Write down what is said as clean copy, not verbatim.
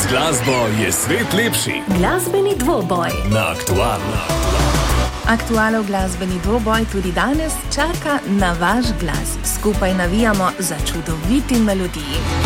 Z glasbo je svet lepši. Glasbeni dvoboj Na Aktualu. Aktualov glasbeni dvoboj tudi danes čaka na vaš glas. Skupaj navijamo za čudoviti melodiji.